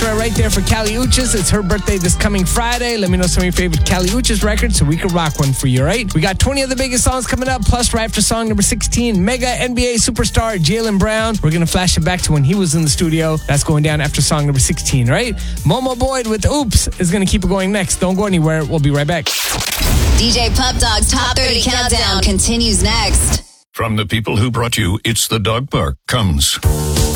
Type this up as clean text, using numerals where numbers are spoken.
Extra right there for Kali Uchis. It's her birthday this coming Friday. Let me know some of your favorite Kali Uchis records so we can rock one for you, right? We got 20 of the biggest songs coming up, plus right after song number 16, mega NBA superstar Jaylen Brown. We're going to flash it back to when he was in the studio. That's going down after song number 16, right? Momo Boyd with Oops is going to keep it going next. Don't go anywhere. We'll be right back. DJ Pup Dog's Top 30 Countdown continues next. From the people who brought you It's the Dog Park comes